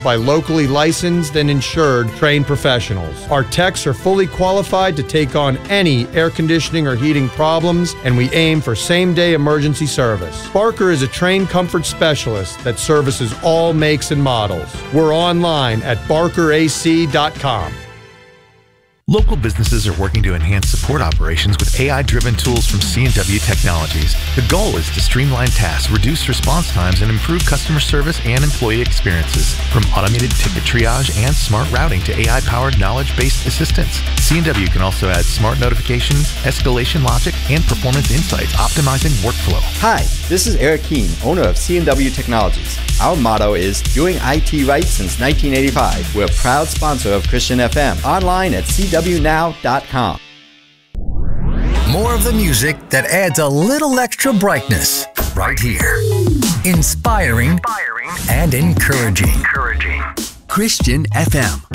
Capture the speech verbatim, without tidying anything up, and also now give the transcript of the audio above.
by locally licensed and insured trained professionals. Our techs are fully qualified to take on any air conditioning or heating problems, and we aim for same-day emergency service. Barker is a trained comfort specialist that services all makes and models. We're online at barker a c dot com. Local businesses are working to enhance support operations with A I-driven tools from C and W Technologies. The goal is to streamline tasks, reduce response times, and improve customer service and employee experiences. From automated ticket triage and smart routing to A I-powered knowledge-based assistance, C and W can also add smart notifications, escalation logic, and performance insights, optimizing workflow. Hi, this is Eric Keene, owner of C and W Technologies. Our motto is doing I T right since nineteen eighty-five. We're a proud sponsor of Christian F M. Online at c w now dot com. More of the music that adds a little extra brightness right here. Inspiring, Inspiring and encouraging. encouraging. Christian F M.